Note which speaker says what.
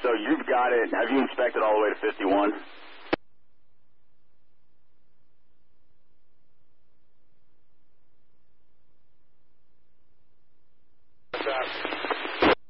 Speaker 1: so you've got it. Have you inspected all the way to 51?
Speaker 2: What's up?